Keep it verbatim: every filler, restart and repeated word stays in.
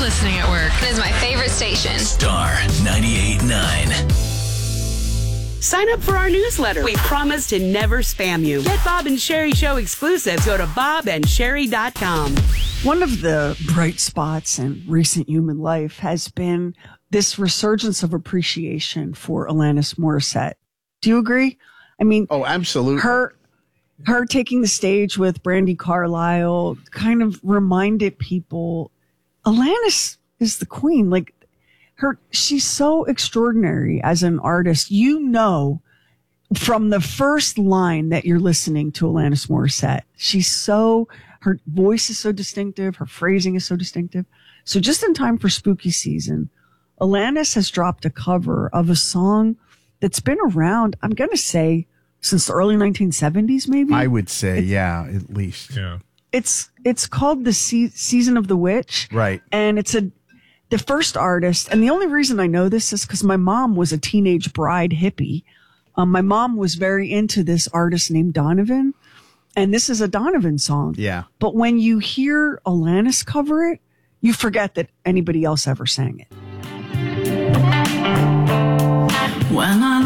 listening at work. It is my favorite station. Star ninety-eight point nine. Sign up for our newsletter. We promise to never spam you. Get Bob and Sherry Show exclusives. Go to bob and sherry dot com. One of the bright spots in recent human life has been this resurgence of appreciation for Alanis Morissette. Do you agree? I mean, oh, absolutely. Her, her taking the stage with Brandi Carlile kind of reminded people, Alanis is the queen. Like, her, she's so extraordinary as an artist. You know, from the first line that you're listening to Alanis Morissette, she's so, her voice is so distinctive. Her phrasing is so distinctive. So just in time for spooky season, Alanis has dropped a cover of a song that's been around, I'm going to say, since the early nineteen seventies, maybe? I would say, it's, yeah, at least. Yeah. It's, it's called The Se- Season of the Witch. Right. And it's a, the first artist, and the only reason I know this is because my mom was a teenage bride hippie. Um, my mom was very into this artist named Donovan, and this is a Donovan song. Yeah. But when you hear Alanis cover it, you forget that anybody else ever sang it. When I